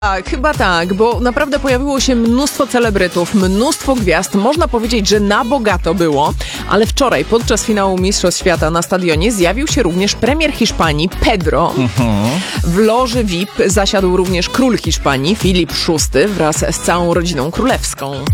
Tak, chyba tak, bo naprawdę pojawiło się mnóstwo celebrytów, mnóstwo gwiazd. Można powiedzieć, że na bogato było, ale wczoraj podczas finału Mistrzostw Świata na stadionie zjawił się również premier Hiszpanii Pedro. W loży VIP zasiadł również król Hiszpanii Filip VI wraz z całą rodziną królewską.